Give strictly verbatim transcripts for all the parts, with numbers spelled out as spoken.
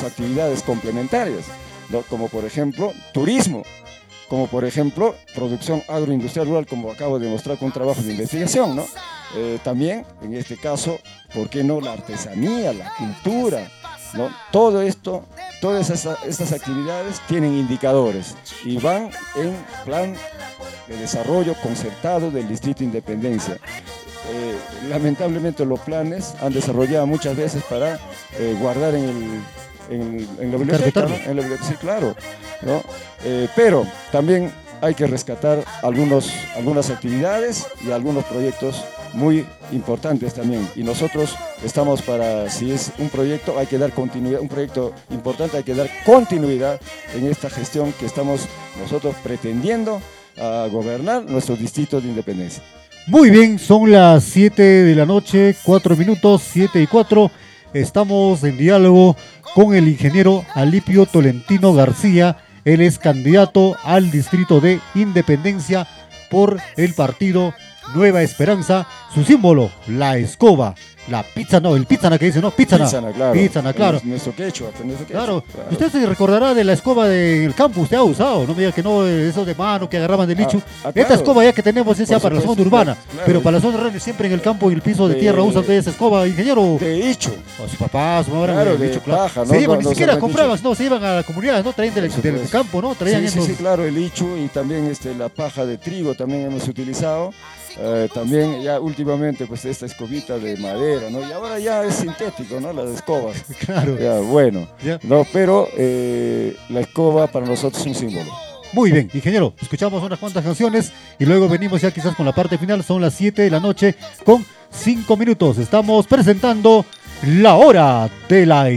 actividades complementarias, ¿no? Como por ejemplo turismo, como por ejemplo producción agroindustrial rural, como acabo de mostrar con un trabajo de investigación, ¿no? Eh, también, en este caso, ¿por qué no la artesanía, la cultura, ¿no? Todo esto, todas esas, estas actividades tienen indicadores y van en plan de desarrollo concertado del Distrito de Independencia. Eh, lamentablemente los planes han desarrollado muchas veces para eh, guardar en, el, en, en la biblioteca, ¿no? En la biblioteca, sí, claro, ¿no? Eh, pero también hay que rescatar algunos, algunas actividades y algunos proyectos muy importantes también, y nosotros estamos para, si es un proyecto, hay que dar continuidad, un proyecto importante, hay que dar continuidad en esta gestión que estamos nosotros pretendiendo a gobernar nuestro Distrito de Independencia. Muy bien, son las siete de la noche, cuatro minutos, siete y cuatro. Estamos en diálogo con el ingeniero Alipio Tolentino García. Él es candidato al Distrito de Independencia por el partido Nueva Esperanza. Su símbolo, la escoba. La pizza, no, el pizzana que dice, ¿no? Pizzana. Pizzana, claro. Pizzana, claro. Nuestro quechua, nuestro quechua. Claro. Claro. Usted se recordará de la escoba del campo, usted ha usado, no me diga que no, eso de mano que agarraban del lichu. Ah, ah, claro. Esta escoba ya que tenemos es ya para la zona urbana, claro, pero para la zona rural siempre en el campo y el piso de, de tierra usan de esa escoba, ingeniero. De lichu. A su papá, a su mamá, claro, de lichu, claro. Paja, ¿no? Se iban, no, ni no siquiera compraban, no, se iban a la comunidad, ¿no? Traían del, del, del campo, ¿no? Traían sí, esos... sí, sí, claro, el lichu y también este, la paja de trigo también hemos utilizado. Eh, también ya últimamente pues esta escobita de madera, ¿no? Y ahora ya es sintético, ¿no? Las escobas. Claro. Ya, bueno, ya. No, pero eh, la escoba para nosotros es un símbolo. Muy bien, ingeniero, escuchamos unas cuantas canciones y luego venimos ya quizás con la parte final. Son las siete de la noche con cinco minutos. Estamos presentando La Hora de la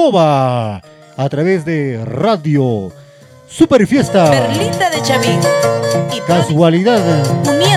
Escoba a través de Radio Super Fiesta. Perlita de Chavín. Y casualidad. Uniendo